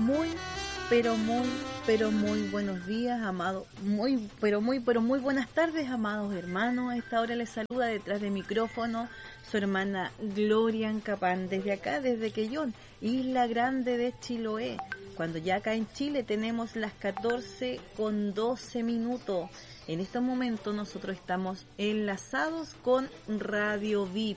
Muy, pero muy, pero muy buenos días, amados. Muy buenas tardes, amados hermanos. A esta hora les saluda detrás de micrófono su hermana Gloria Ancapán. Desde acá, desde Quellón, Isla Grande de Chiloé. Cuando ya acá en Chile tenemos las 14:12. En este momento nosotros estamos enlazados con Radio VIP.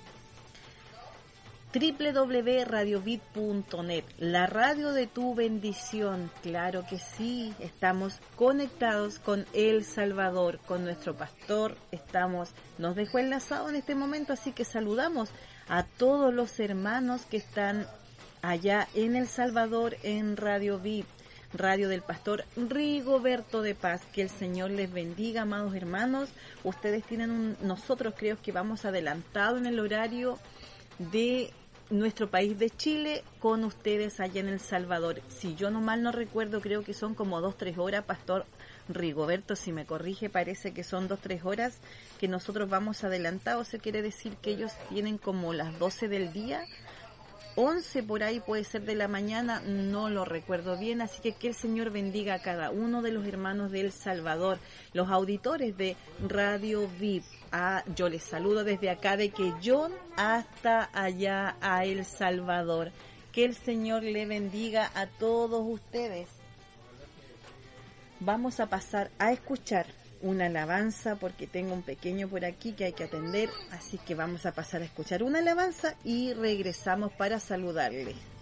www.radiovip.net, la radio de tu bendición. Claro que sí, estamos conectados con El Salvador, con nuestro pastor. Nos dejó enlazado en este momento, así que saludamos a todos los hermanos que están allá en El Salvador en Radio VIP, radio del pastor Rigoberto de Paz. Que el Señor les bendiga, amados hermanos. Ustedes tienen nosotros creo que vamos adelantado en el horario de nuestro país de Chile con ustedes allá en El Salvador. Si yo mal no recuerdo, creo que son como 2-3 horas, pastor Rigoberto, si me corrige, parece que son 2-3 horas que nosotros vamos adelantados. Eso quiere decir que ellos tienen como las 12 del día, 11 por ahí puede ser de la mañana, no lo recuerdo bien, así que el Señor bendiga a cada uno de los hermanos de El Salvador, los auditores de Radio VIP. Yo les saludo desde acá de Quellón hasta allá a El Salvador. Que el Señor le bendiga a todos ustedes. Vamos a pasar a escuchar una alabanza porque tengo un pequeño por aquí que hay que atender, así que vamos a pasar a escuchar una alabanza y regresamos para saludarles.